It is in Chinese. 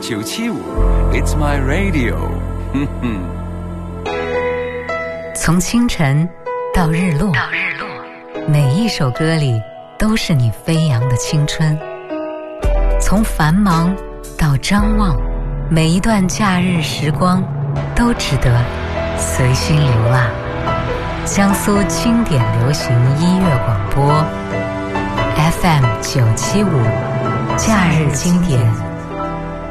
975 It's my radio 从清晨到日落，每一首歌里都是你飞扬的青春。从繁忙到张望，每一段假日时光都值得随心流浪。江苏经典流行音乐广播 FM 975，假日经典